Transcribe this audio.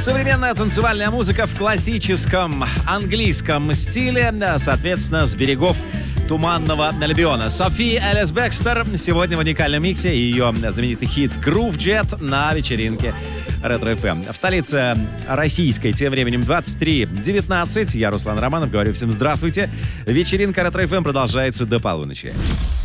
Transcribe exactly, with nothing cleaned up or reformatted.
Современная танцевальная музыка в классическом английском стиле, соответственно, с берегов Туманного Альбиона. Софи Элис Бекстер сегодня в уникальном миксе и ее знаменитый хит «Groove Jet» на вечеринке Ретро эф эм. В столице российской тем временем двадцать три девятнадцать. Я Руслан Романов, говорю всем здравствуйте. Вечеринка Ретро эф эм продолжается до полуночи.